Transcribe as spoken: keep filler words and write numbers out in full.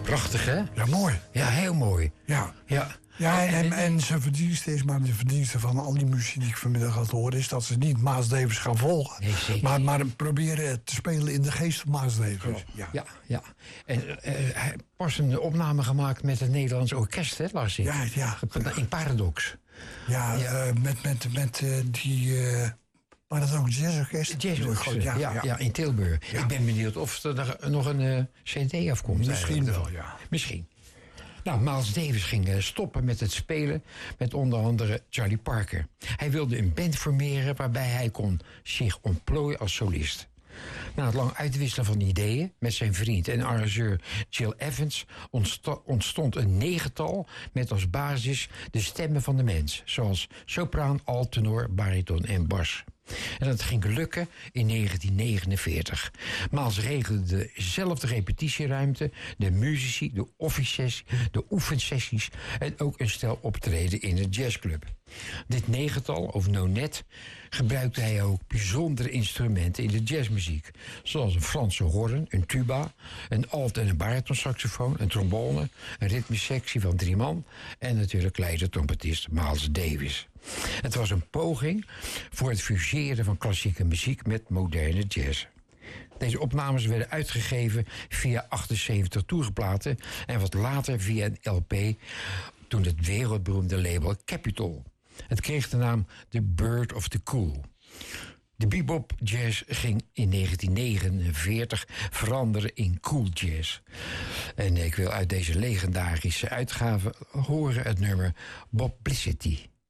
Prachtig, hè? Ja, mooi. Ja, heel mooi. Ja. Ja. Ja, en, en zijn verdienste is, maar de verdienste van al die muziek die ik vanmiddag had horen, is dat ze niet Miles Davis gaan volgen. Nee, zeker. Maar, maar proberen te spelen in de geest van Miles Davis. Ja, ja. ja. En uh, hij heeft pas een opname gemaakt met het Nederlands orkest, hè, las ik. Ja, ja. In Paradox. Ja, ja. Uh, met, met, met uh, die... Uh, maar dat ook een jazzorkest? Jazzorkest, ja, ja, ja, in Tilburg. Ja. Ik ben benieuwd of er nog een uh, cd afkomt. Misschien wel, ja. Misschien. Nou, Miles Davis ging uh, stoppen met het spelen met onder andere Charlie Parker. Hij wilde een band formeren waarbij hij kon zich ontplooien als solist. Na het lang uitwisselen van ideeën met zijn vriend en arrangeur Gil Evans ontstond een negental met als basis de stemmen van de mens, zoals sopraan, alt, tenor, bariton en bas. En dat ging lukken in negentien negenenveertig. Miles regelde zelf de repetitieruimte, de muzici, de offices, de oefensessies en ook een stel optreden in de jazzclub. Dit negental, of nonet, gebruikte hij ook bijzondere instrumenten in de jazzmuziek, zoals een Franse hoorn, een tuba, een alt- en een baritonsaxofoon, een trombone, een ritmesectie van drie man en natuurlijk leider-trompetist Miles Davis. Het was een poging voor het fuseren van klassieke muziek met moderne jazz. Deze opnames werden uitgegeven via achtenzeventig toegeplaten en wat later via een L P, toen het wereldberoemde label Capitol. Het kreeg de naam The Bird of the Cool. De bebop jazz ging in negentien negenenveertig veranderen in cool jazz. En ik wil uit deze legendarische uitgave horen het nummer Boblicity.